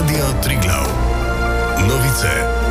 Radio Triglav. Novice.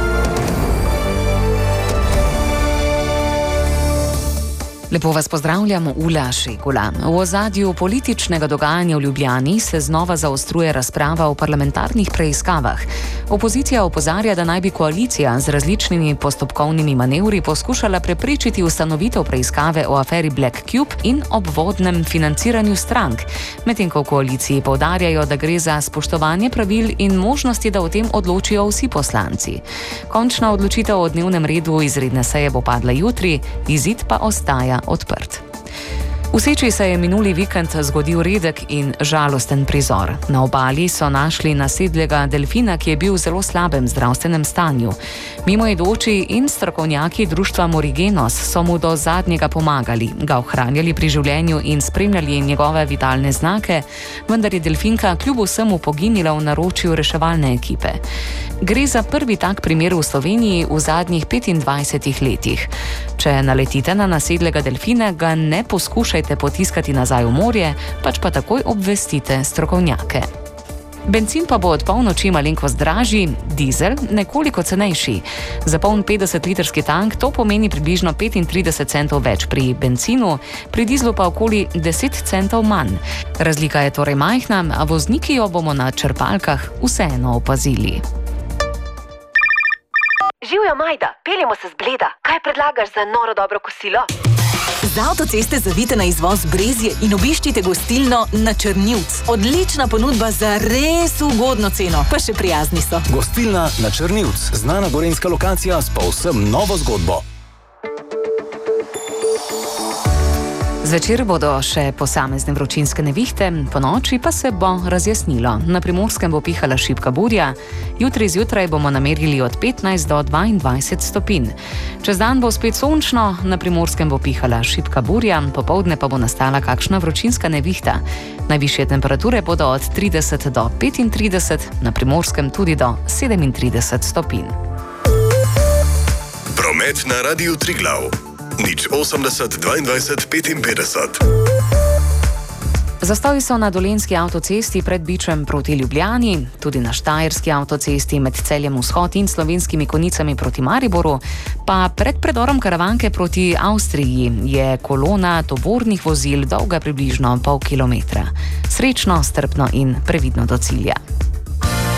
Lepo vas pozdravljam, Ula Šegula. V ozadju političnega dogajanja v Ljubljani se znova zaostruje razprava o parlamentarnih preiskavah. Opozicija opozarja, da naj bi koalicija z različnimi postopkovnimi manevri poskušala preprečiti ustanovitev preiskave o aferi Black Cube in obvodnem financiranju strank, medtem ko v koaliciji poudarjajo, da gre za spoštovanje pravil in možnosti, da o tem odločijo vsi poslanci. Končna odločitev o dnevnem redu izredne seje bo padla jutri, izid pa ostaja odprt. V Seči se je minuli vikend zgodil redek in žalosten prizor. Na obali so našli nasedlega delfina, ki je bil v zelo slabem zdravstvenem stanju. Mimoidoči in strokovnjaki društva Morigenos so mu do zadnjega pomagali, ga ohranjali pri življenju in spremljali njegove vitalne znake, vendar je delfinka kljub vsemu poginila v naročju reševalne ekipe. Gre za prvi tak primer v Sloveniji v zadnjih 25 letih. Če naletite na nasedlega delfina, ga ne poskušajte potiskati nazaj v morje, pač pa takoj obvestite strokovnjake. Bencin pa bo od polnoči malenkost dražji, dizel nekoliko cenejši. Za poln 50-litrski tank to pomeni približno 35 centov več pri bencinu, pri dizlu pa okoli 10 centov manj. Razlika je torej majhna, a vozniki jo bomo na črpalkah vseeno opazili. Živjo, Majda, peljemo se z Bleda. Kaj predlagaš za noro dobro kosilo? Z avtoceste zavite na izvoz Brezje in obiščite gostilno Na Črnivc. Odlična ponudba za res ugodno ceno, pa še prijazni so. Gostilna Na Črnivc, znana gorenjska lokacija s povsem novo zgodbo. Zvečer bodo še posamezne vročinske nevihte, ponoči pa se bo razjasnilo. Na Primorskem bo pihala šibka burja, jutri zjutraj bomo namerili od 15 do 22 stopinj. Čez dan bo spet sončno, na Primorskem bo pihala šibka burja, popoldne pa bo nastala kakšna vročinska nevihta. Najvišje temperature bodo od 30 do 35, na Primorskem tudi do 37 stopinj. Promet na Radiu Triglav. Nič 80 22 55. Zastoji so na Dolenjski avtocesti pred Bičem proti Ljubljani, tudi na Štajerski avtocesti med Celjem Vzhod in Slovenskimi Konjicami proti Mariboru, pa pred predorom Karavanke proti Avstriji je kolona tovornih vozil dolga približno pol kilometra. Srečno, strpno in previdno do cilja.